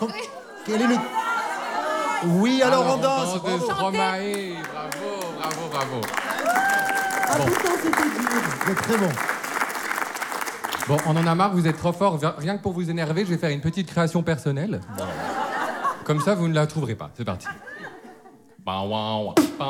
Quel est le... Oui, alors on danse. de Bravo. Stromae. Bravo. Ah putain, c'était dur. Vous êtes très bon. Bon, on en a marre, vous êtes trop fort. Rien que pour vous énerver, je vais faire une petite création personnelle. Comme ça, vous ne la trouverez pas. C'est parti.